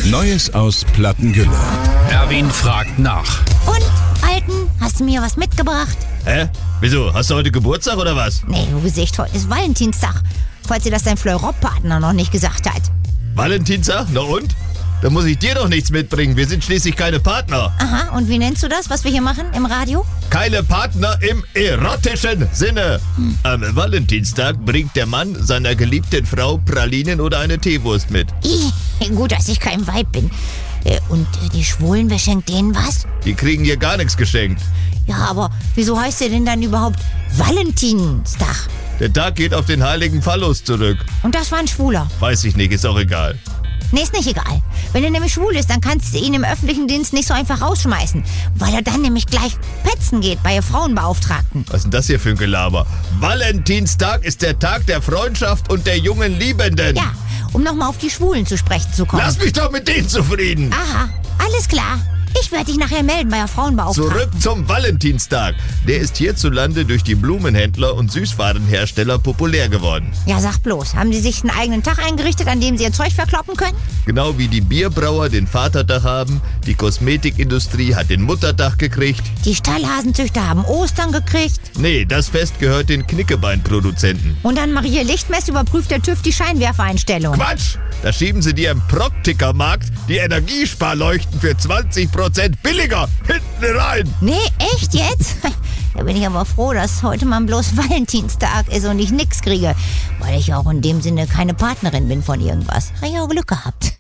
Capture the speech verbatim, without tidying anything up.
Neues aus Plattengülle. Erwin fragt nach. Und, Alten, hast du mir was mitgebracht? Hä? Wieso? Hast du heute Geburtstag oder was? Nee, du Gesicht, heute ist Valentinstag. Falls dir das dein Fleurop-Partner noch nicht gesagt hat. Valentinstag? Na und? Da muss ich dir doch nichts mitbringen. Wir sind schließlich keine Partner. Aha, und wie nennst du das, was wir hier machen im Radio? Keine Partner im erotischen Sinne. Hm. Am Valentinstag bringt der Mann seiner geliebten Frau Pralinen oder eine Teewurst mit. Ih, gut, dass ich kein Weib bin. Und die Schwulen, wer schenkt denen was? Die kriegen hier gar nichts geschenkt. Ja, aber wieso heißt der denn dann überhaupt Valentinstag? Der Tag geht auf den heiligen Phallus zurück. Und das war ein Schwuler? Weiß ich nicht, ist auch egal. Nee, ist nicht egal. Wenn er nämlich schwul ist, dann kannst du ihn im öffentlichen Dienst nicht so einfach rausschmeißen, weil er dann nämlich gleich petzen geht bei ihr Frauenbeauftragten. Was ist denn das hier für ein Gelaber? Valentinstag ist der Tag der Freundschaft und der jungen Liebenden. Ja, um nochmal auf die Schwulen zu sprechen zu kommen. Lass mich doch mit denen zufrieden. Aha, alles klar. Ich werde dich nachher melden bei der Frauenbeauftragten. Zurück zum Valentinstag. Der ist hierzulande durch die Blumenhändler und Süßwarenhersteller populär geworden. Ja, sag bloß, haben Sie sich einen eigenen Tag eingerichtet, an dem Sie Ihr Zeug verkloppen können? Genau wie die Bierbrauer den Vatertag haben, die Kosmetikindustrie hat den Muttertag gekriegt. Die Stallhasenzüchter haben Ostern gekriegt. Nee, das Fest gehört den Knickebeinproduzenten. Und an Maria Lichtmess überprüft der TÜV die Scheinwerfereinstellung. Quatsch! Da schieben sie dir im Proptikermarkt die Energiesparleuchten für zwanzig Prozent billiger hinten rein. Nee, echt jetzt? Da bin ich aber froh, dass heute mal bloß Valentinstag ist und ich nix kriege. Weil ich auch in dem Sinne keine Partnerin bin von irgendwas. Habe ich auch Glück gehabt.